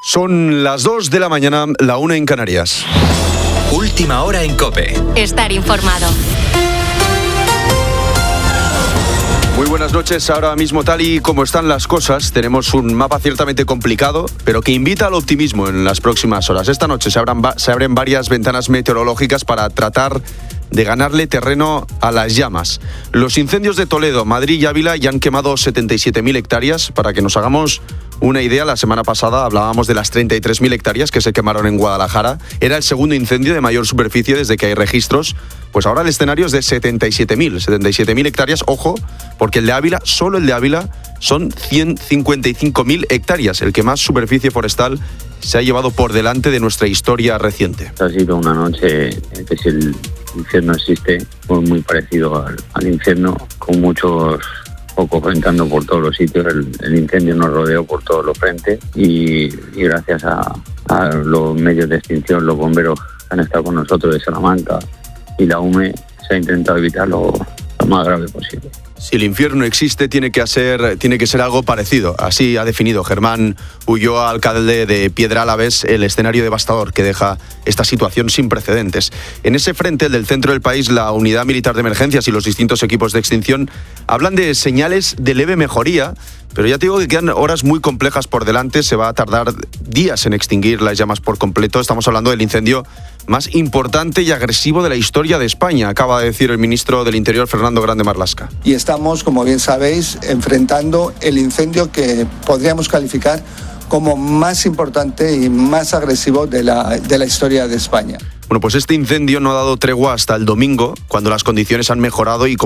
Son las 2 de la mañana, la 1 en Canarias. Última hora en COPE. Estar informado. Muy buenas noches. Ahora mismo, tal y como están las cosas, tenemos un mapa ciertamente complicado, pero que invita al optimismo en las próximas horas. Esta noche se abren varias ventanas meteorológicas para tratar de ganarle terreno a las llamas. Los incendios de Toledo, Madrid y Ávila ya han quemado 77.000 hectáreas. Para que nos hagamos una idea, la semana pasada hablábamos de las 33.000 hectáreas que se quemaron en Guadalajara. Era el segundo incendio de mayor superficie desde que hay registros. Pues ahora el escenario es de 77.000 hectáreas. Ojo, porque el de Ávila, solo el de Ávila, son 155.000 hectáreas, el que más superficie forestal se ha llevado por delante de nuestra historia reciente. Ha sido una noche que si el infierno existe, pues muy parecido al infierno, con muchos focos reventando por todos los sitios. El incendio nos rodeó por todos los frentes y gracias a los medios de extinción, los bomberos que han estado con nosotros de Salamanca y la UME, se ha intentado evitar lo más grave posible. Si el infierno existe, tiene que ser algo parecido. Así ha definido Germán Ulloa, alcalde de Piedralbes, el escenario devastador que deja esta situación sin precedentes. En ese frente, el del centro del país, la Unidad Militar de Emergencias y los distintos equipos de extinción hablan de señales de leve mejoría, pero ya te digo que quedan horas muy complejas por delante. Se va a tardar días en extinguir las llamas por completo. Estamos hablando del incendio más importante y agresivo de la historia de España, acaba de decir el ministro del Interior, Fernando Grande Marlaska. Y estamos, como bien sabéis, enfrentando el incendio que podríamos calificar como más importante y más agresivo de la historia de España. Bueno, pues este incendio no ha dado tregua hasta el domingo, cuando las condiciones han mejorado y